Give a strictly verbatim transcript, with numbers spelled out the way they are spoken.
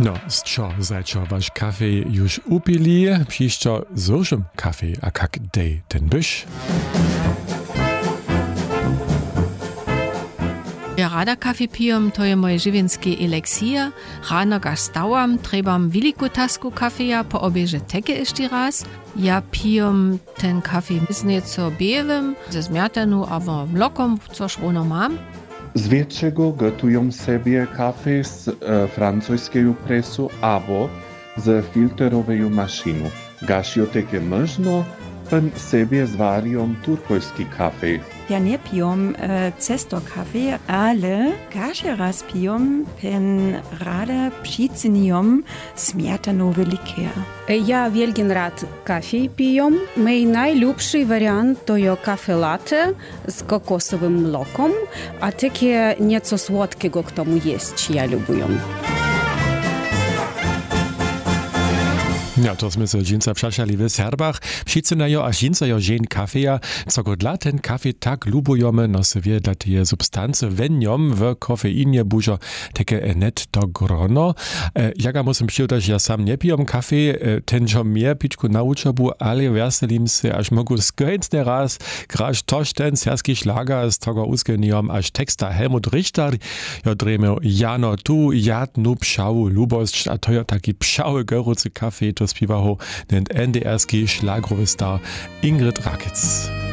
No, z čo zajčo waš kafej już upili, přišćo zožem kafej, a kak dej ten byš? Ja rada kafe pijem, to je moje živinski eliksir. Rano ga stałam, trebam veliku tasku kafeja, po obieže teke ešte raz. Ja pijem ten kafe z nieco biewym, ze zmiatanu albo mlokom, což ono mam. Z wieczego gotują sobie kafe z e, francuskiego presu albo z filterowej maszyny. Gasio takie można, pan sobie zwarią turkojski kafe. Ja nie pijem e, cesto kafe, ale każdy raz pijem pen rada przyceniam smiatanowy likier. Ja wielki rad kafe pijem. Mój najlepszy wariant to jest kafe latte z kokosowym mlokom, a takie nieco słodkiego k tomu jeść ja lubię. Ja, to sme sa džinca přašali v Serbach. Všice na jo a džinca jo žen kafeja, co go dla ten kafe tak lubujome, no se vie, da tie substance venjom v kofeíne bužo teke net do grono. E, ja ga musím přivdať, ja sam ne pijem kafe, e, ten čo mir pičku naučobu, ale veselim se, až mogu skojncne raz, graž tošten, serski šlaga, z togo uskenijom, až teksta Helmut Richter, jo dreme Jano tu, jadnu pšavu lubosť, a to jo taki pšały gorucy kafe, to spiwa ho den en de erski šlagrowy star Ingrid Rakitz.